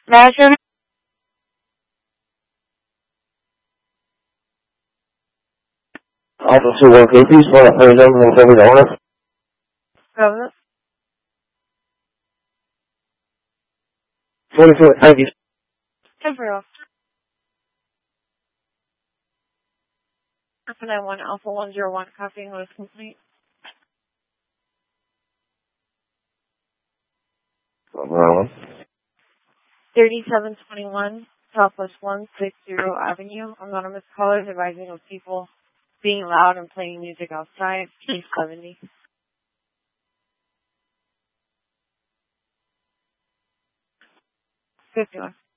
Madison, Officer 150, Smart Arizona, Montgomery, Owner. Governor. 24, thank you. Temporal. Alpha 91, Alpha 101, copying was complete. 3721 Southwest 160 Avenue. Anonymous callers advising of people being loud and playing music outside. Case 70. 51.